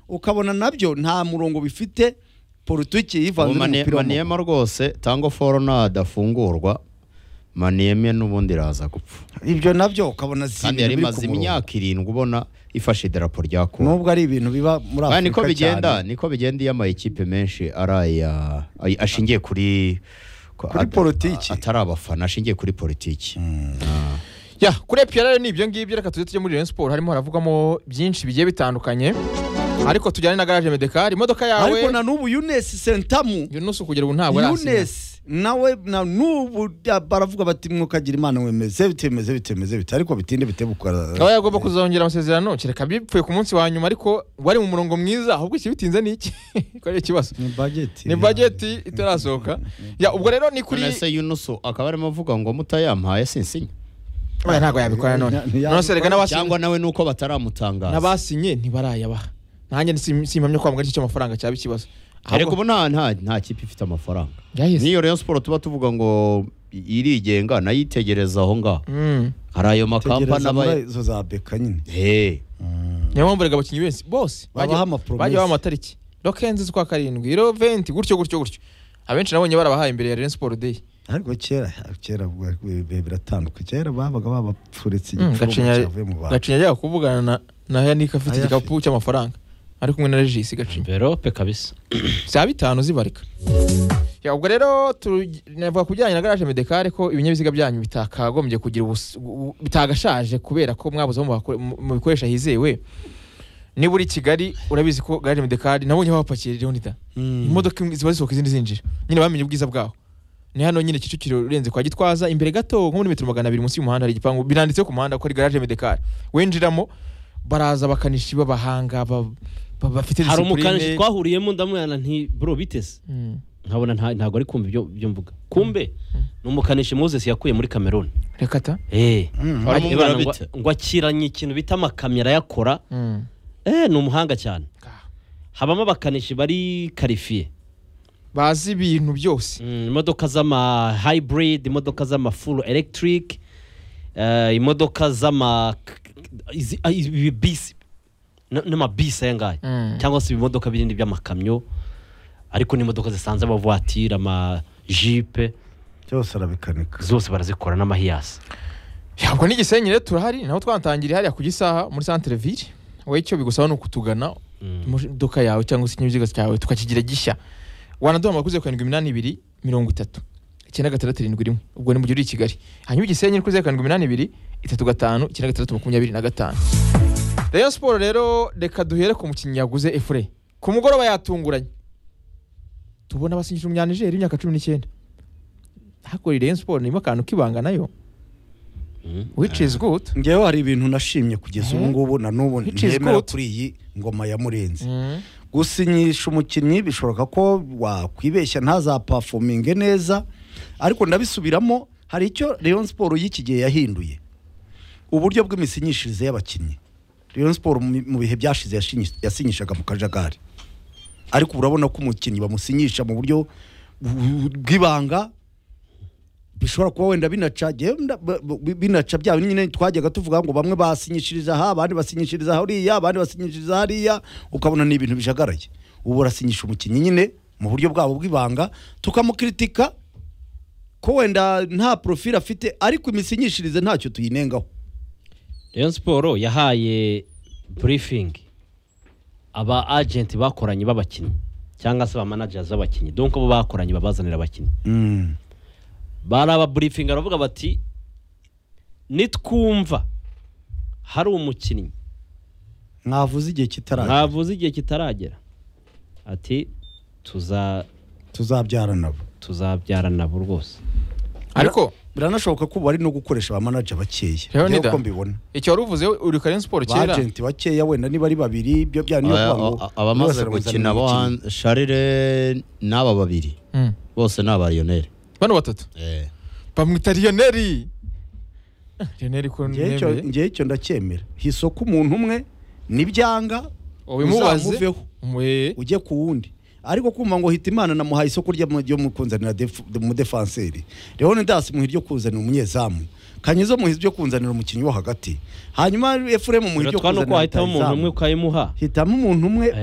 ukabona nabyo nta murongo bifite politiki yivanze n'umupira Maniema rwose tango foro nadafungurwa Maniema n'ubundi raza gupfa ibyo nabyo ukabona kandi yari maze imyaka 7 ubona ifashe idarapo rya Kongo nubwo ari ibintu biba muri Afrika niko bigenda y'ama equipe menshi araya ashingiye kuri politiki atari abafana ashingiye kuri politiki ya kuri EPR ni ibyo ngibyo reka tujye muri Rayon Sport harimo haravugamo byinshi bigiye bitandukanye ariko tujyane na garage Medekar imodoka yawe ariko na nubu Younes Sentamu Younes kugira ubu ntabwo arasinya Younes nawe na nubu baravuga bati mwokagira imana wemeze bitemeze ariko bitinde bitebukara aho yagomba kuzongera amasezerano kireka bipfuye ku munsi wa nyuma ariko wari mu murongo mwiza ahubwo kibitinze niki ko ari ikibazo ni budget itarasohoka ya ubwo rero ni kuri nese Younes akaba arimo avuga ngo mutayampaye sinsinya ntabwo yabikora none se rega n'abasinye cyangwa nawe nuko bataramutangaza n'abasinye ntibarayabaha nanjye simpamye kwa mugari cyo amafaranga cyaba ikibazo ariko ubu nta kipe ifite amafaranga niyo Rayon Sport tuba tuvuga ngo irigenga nayitegereza aho ngaho hari ayo makampa n'abaye zo za beka nyine niyo mpamvu rega abakinnyi bose bagiye bamatariki Lokenzi kwa 7 iro 20 gutyo abenshi nabonye barabahaye imbere ya Rayon Sport Day ariko kera biratandukanye kera babaga babapfuretse Gacinya ajya kuvugana na Yannick afite igikapu cy'amafaranga ari kumwe na Regis Gacinya Verope kabisa saa 5 zibarika ya ubwo rero navuga kujyanye na garage Medekar ko ibinyabiziga byanyu bitakagombye kugira bitagashaje kubera ko mwabuze mu bikoresha hizewe ni buri Kigali urabizi ko garage Medekar nabonye bapakiye Leonida imodoka ziba zisohoka izindi zinjira nyine bamenye ubwiza bwaho ni hano nyine Kicukiro urenze kwa Gitwaza imbere gato nko muri metero 200 munsi y'umuhanda hari igipangu biranditse ku muhanda ko ari garage Medekar wenjiramo baraza bakanishi babahanga bafite discipline hari umukanishi twahuriyemo ndamwana nti bro bitese nkabona ntago ari kumva ibyo mvuga kumbe n'umukanishi Moses yakuye muri Cameroon rekata ngo akiranye ikintu bita amakamera yakora ni umuhanga cyane habamo abakanishi bari qualifié bazi ibintu byose imodoka z'ama hybrid imodoka z'ama full electric imodoka z'ama bisi n'ama bisi yangaye cyangwa se imodoka birindi by'amakamyo ariko n'imodoka zisanze aba voiture ama jeep cyose arabikanika zose barazikora n'amahiyasi yabwo ni Gisenyi rero turahari naho twantangiriye hari ku gisaha muri centre ville we cyo bigusaba no kutugana imodoka yawe cyangwa se ikinyabiziga cyawe tukakigira gishya wanaduha makuze 782 30 967 ubwo ni mu gihe uri Kigali hanyuma Gisenyi kuri 782 35 965 Rayon Sport rero reka duhere ku mukinnyi yaguze Efre ku mugoroba yatunguranye tubona basinyije umunyanigeri imyaka 19 hakuri Rayon Sport ni makano kibanga nayo which is good ngewe hari ibintu nashimye kugeza ubu ngubu na nubu nemera kuri iyi ngoma ya Murenzi gusinyisha umukinnyi bishobora ko wakwibeshya ntaza performing neza ariko ndabisubiramo hari icyo Rayon Sport y'ikigiye yahinduye uburyo bw'imisinyishirize y'abakinnyi Rayon Sport mu bihe byashize yasinyishaga mu kajagari ariko urabona ko umukinnyi bamusinyisha mu buryo bw'ibanga bishobora kuba wenda binaca bya nyine twajyaga tuvuga ngo bamwe basinyishiriza aha abandi basinyishiriza hariya abandi basinyishiriza hariya ukabona ni ibintu bijagaraye ubu barasinyisha umukinnyi nyine mu buryo bwabo bw'ibanga tukamukritika ko wenda nta profile afite ariko imisinyishirize ntacyo tuyinengaho Rayon Sport yahaye briefing aba agent bakoranye b'abakinnyi cyangwa se ba managers b'abakinnyi donc bo bakoranye babazanira abakinnyi baraba briefing aravuga bati nitwumva hari umukinnyi mwavuze igihe kitaragera ati tuzabyara nabo rwose ariko biranashoboka ko bari no gukoresha ba manager bakeya niko mbibona icyo waruvuze uri Rayon Sport kera agent bakeya wenda niba ari babiri ibyo byane yo kwango abamaze gukina bo Charles n'aba babiri bose n'aba Lionel bano batatu bamwita Lionel ko ngiye cyo ndacyemera hisoko umuntu umwe nibyanga uzamuveho ujye ku wundi ariko kumva ngo hita Imana namuhaye isoko ryo mu kunzanira mu defenseur Leonidas muhir ryo kuzanira umunyezamu Kanyizo muhir ryo kunzanira umukinnyi wo hagati hanyuma Efrem muhir ryo kuzanira umuntu umwe ukayimuha hitamo umuntu umwe